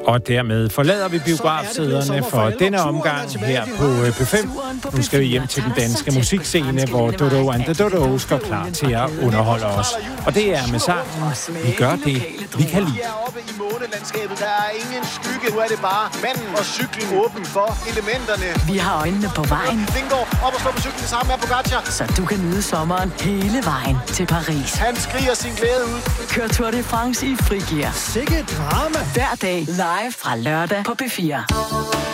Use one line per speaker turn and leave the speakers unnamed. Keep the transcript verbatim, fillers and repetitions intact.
Og dermed forlader vi biografsæderne for denne omgang her på P fem. Nu skal vi hjem til den danske musikscene, hvor Dodo and the Dodo står klar til at underholde os. Og det er med sangen Vi gør det, vi kan lide.
Oppe i månelandskabet, der er ingen skygge. Nu er det bare manden og cyklen åben for elementerne.
Vi har øjnene på vejen.
Vingård op og stå på cyklen sammen med Pogacar.
Så du kan nyde sommeren hele vejen til Paris.
Han skriger sin glæde ud.
Kør Tour de France i frigear.
Sikke drama.
Hver dag live fra lørdag på P fire.